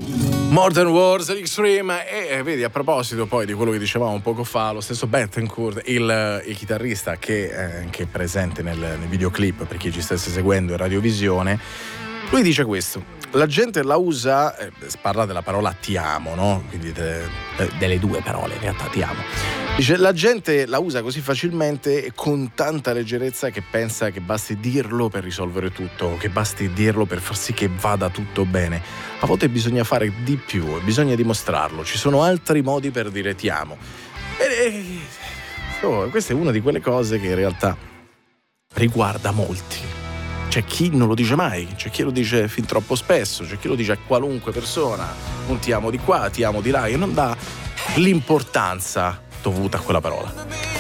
Modern Wars Extreme. E vedi, a proposito poi di quello che dicevamo un poco fa, lo stesso Bettencourt, il chitarrista che è anche presente nel videoclip, per chi ci stesse seguendo in radiovisione, lui dice questo: la gente la usa, parla della parola ti amo, no? Quindi delle due parole, in realtà, ti amo. Dice, la gente la usa così facilmente e con tanta leggerezza che pensa che basti dirlo per risolvere tutto, che basti dirlo per far sì che vada tutto bene. A volte bisogna fare di più e bisogna dimostrarlo. Ci sono altri modi per dire ti amo. Questa è una di quelle cose che in realtà riguarda molti. C'è chi non lo dice mai, c'è chi lo dice fin troppo spesso, c'è chi lo dice a qualunque persona. Un ti amo di qua, ti amo di là, e non dà l'importanza dovuta a quella parola.